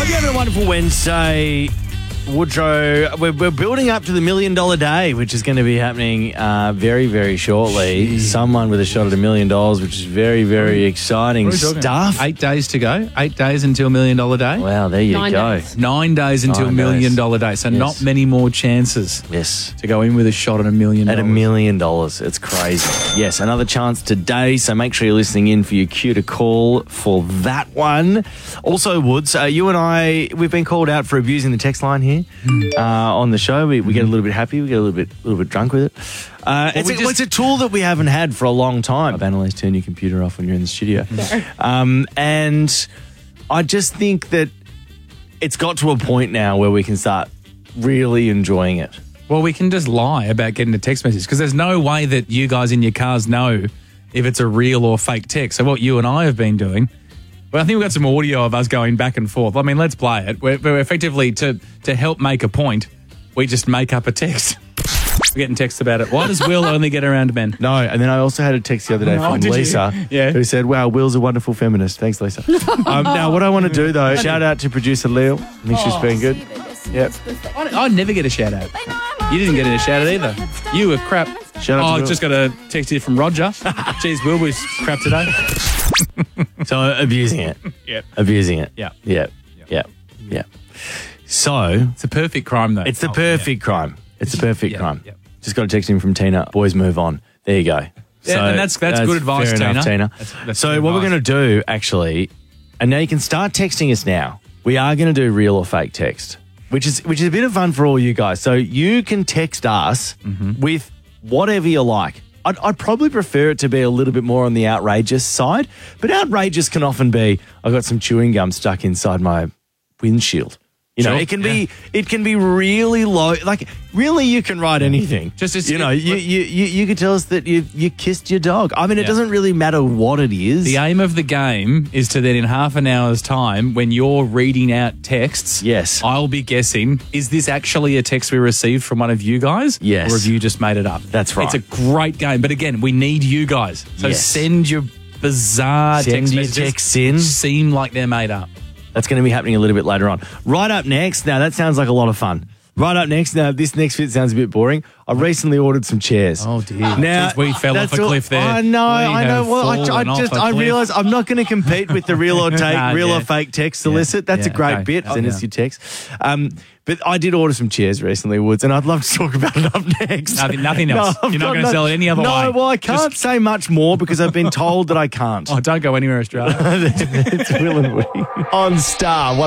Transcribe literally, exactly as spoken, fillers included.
Hope you're having a wonderful Wednesday, Woodrow. We're, we're building up to the million dollar day, which is going to be happening uh, very, very shortly. Jeez. Someone with a shot at a million dollars, which is very, very exciting stuff. Eight days to go. Eight days until million dollar day. Wow, there you Nine go. days. Nine days until Nine million days. dollar day. So Yes. not many more chances Yes. to go in with a shot at a million At dollars. a million dollars. It's crazy. Yes, another chance today, so make sure you're listening in for your cue to call for that one. Also, Woods, uh, you and I, we've been called out for abusing the text line here uh, on the show. We, we get a little bit happy, we get a little bit a little bit drunk with it. Uh, it's, we a, just- it's a tool that we haven't had for a long time. Analyze, turn your computer off when you're in the studio. Um, and I just think that it's got to a point now where we can start really enjoying it. Well, we can just lie about getting a text message because there's no way that you guys in your cars know if it's a real or fake text. So what you and I have been doing, well, I think we've got some audio of us going back and forth. I mean, let's play it. We're, we're effectively, to, to help make a point, we just make up a text. We're getting texts about it. Why does Will only get around men? No, and then I also had a text the other day Oh, from did you? Lisa Yeah. who said, wow, Will's a wonderful feminist. Thanks, Lisa. um, now, what I want to do, though, shout out to producer Leo. I think she's been good. Yep. I, I never get a shout out. You didn't get a shout out either. You were crap. Shout out oh, to I Will. just got a text here from Roger. Jeez, Will was crap today. So, abusing it. Yep. Abusing it. Yeah. Yep. Yep. Yep. So, It's a perfect crime, though. it's the Oh, perfect crime. It's the perfect Yeah, crime. yeah. Just got a text in from Tina. Boys, move on. There you go. Yeah, and that's- that's good advice, fair enough, Tina. Tina. That's- that's so good what we're advice. going to do, actually, and now you can start texting us now. We are going to do real or fake text, which is which is a bit of fun for all you guys. So you can text us Mm-hmm. with whatever you like. I'd, I'd probably prefer it to be a little bit more on the outrageous side, but outrageous can often be, I got some chewing gum stuck inside my windshield. You know, Sure, it can be it can be really low. Like, really, you can write anything. Just as- you know, you, you you you could tell us that you you kissed your dog. I mean, it Yeah. doesn't really matter what it is. The aim of the game is to then in half an hour's time, when you're reading out texts, Yes. I'll be guessing, is this actually a text we received from one of you guys? Yes. Or have you just made it up? That's right. It's a great game. But again, we need you guys. So Yes. send your bizarre Send text your messages texts in. which seem like they're made up. That's going to be happening a little bit later on. Right up next, now that sounds like a lot of fun. Right up next, now this next bit sounds a bit boring. I recently ordered some chairs. Oh, dear. Now Jeez, we fell off that's a all- cliff there. I know, We I know. have Well, I, I fallen off just, a I cliff. realise I'm not going to compete with the real or take, Nah, real yeah. or fake text solicit. That's Yeah, a great okay. bit. Oh, Send yeah. us your text. Um, but I did order some chairs recently, Woods, and I'd love to talk about it up next. Nothing- nothing else. I've You're not got gonna sell it any other no, way. No, well, I can't Just- say much more because I've been told that I can't. Oh, don't go anywhere, Australia. It's Will and Woody on Star.